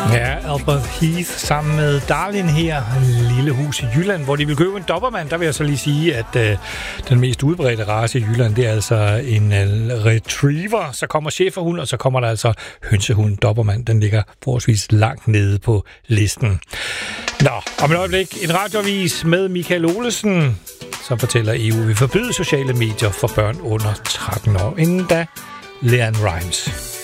Ja, Albert Heath sammen med Darlin her, lille hus i Jylland, hvor de vil købe en dobermann. Der vil jeg så lige sige, at den mest udbredte race i Jylland, det er altså en retriever. Så kommer schæferhund, og så kommer der altså hønsehund, dobermann. Den ligger forholdsvis langt nede på listen. Nå, om et øjeblik en radioavis med Michael Olesen, som fortæller, at EU vil forbyde sociale medier for børn under 13 år. Inden da, Leanne Rimes.